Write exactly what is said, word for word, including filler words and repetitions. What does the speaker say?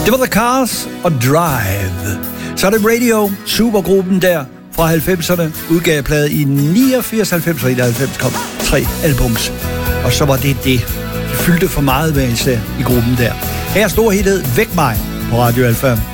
Det var The Cars og Drive. Så er det Radio, supergruppen der fra halvfemserne, udgav plade i niogfirs, halvfems og enoghalvfems, kom tre albums. Og så var det det. De fyldte for meget hver især i gruppen der. Her er stor hithed Væk mig på Radio Alfa.